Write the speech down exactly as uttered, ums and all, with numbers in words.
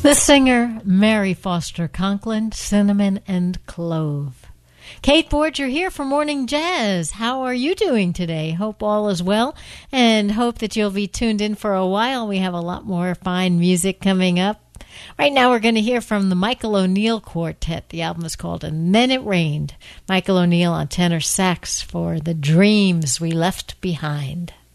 The singer Mary Foster Conklin, Cinnamon and Clove. Kate Ford, you're here for Morning Jazz. How are you doing today? Hope all is well, and hope that you'll be tuned in for a while. We have a lot more fine music coming up. Right now we're going to hear from the Michael O'Neill Quartet. The album is called And Then It Rained. Michael O'Neill on tenor sax for The Dreams We Left Behind.